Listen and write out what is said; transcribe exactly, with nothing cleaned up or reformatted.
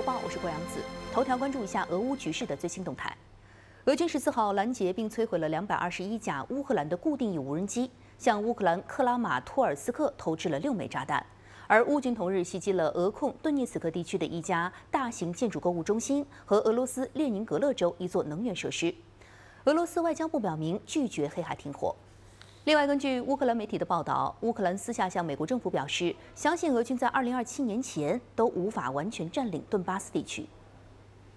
报，我是郭阳子。头条关注一下俄乌局势的最新动态。俄军十四号拦截并摧毁了两百二十一架乌克兰的固定翼无人机，向乌克兰克拉马托尔斯克投掷了六枚炸弹。而乌军同日袭击了俄控顿涅茨克地区的一家大型建筑购物中心和俄罗斯列宁格勒州一座能源设施。俄罗斯外交部表明拒绝黑海停火。 另外，根据乌克兰媒体的报道，乌克兰私下向美国政府表示，相信俄军在二零二七年前都无法完全占领顿巴斯地区。